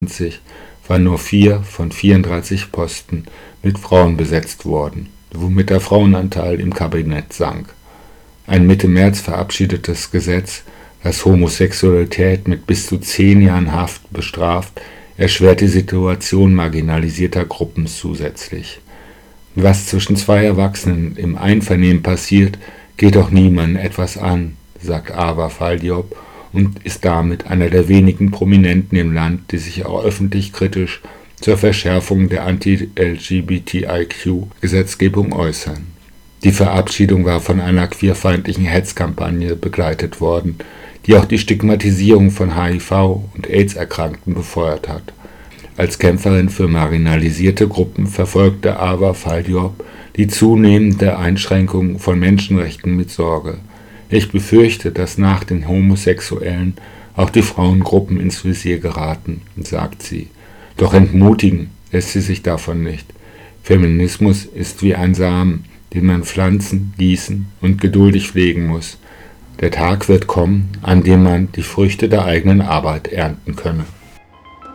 waren nur 4 von 34 Posten mit Frauen besetzt worden, womit der Frauenanteil im Kabinett sank. Ein Mitte März verabschiedetes Gesetz, das Homosexualität mit bis zu 10 Jahren Haft bestraft, erschwert die Situation marginalisierter Gruppen zusätzlich. Was zwischen zwei Erwachsenen im Einvernehmen passiert, geht doch niemandem etwas an, sagt Ava Fall-Diop und ist damit einer der wenigen Prominenten im Land, die sich auch öffentlich kritisch zur Verschärfung der Anti-LGBTIQ-Gesetzgebung äußern. Die Verabschiedung war von einer queerfeindlichen Hetzkampagne begleitet worden, die auch die Stigmatisierung von HIV- und AIDS-Erkrankten befeuert hat. Als Kämpferin für marginalisierte Gruppen verfolgte Ava Fall-Diop die zunehmende Einschränkung von Menschenrechten mit Sorge. Ich befürchte, dass nach den Homosexuellen auch die Frauengruppen ins Visier geraten, sagt sie. Doch entmutigen lässt sie sich davon nicht. Feminismus ist wie ein Samen, den man pflanzen, gießen und geduldig pflegen muss. Der Tag wird kommen, an dem man die Früchte der eigenen Arbeit ernten könne.